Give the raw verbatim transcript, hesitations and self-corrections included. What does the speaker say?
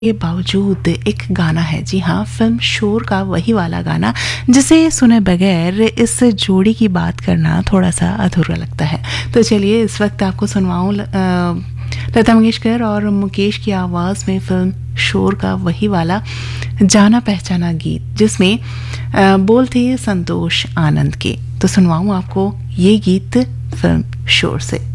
के बावजूद एक गाना है, जी हाँ, फिल्म शोर का वही वाला गाना जिसे सुने बगैर इस जोड़ी की बात करना थोड़ा सा अधूरा लगता है। तो चलिए इस वक्त आपको सुनवाऊं लता मंगेशकर और मुकेश की आवाज़ में फिल्म शोर का वही वाला जाना पहचाना गीत, जिसमें अ, बोल थे संतोष आनंद के। तो सुनवाऊं आपको ये गीत फिल्म शोर से।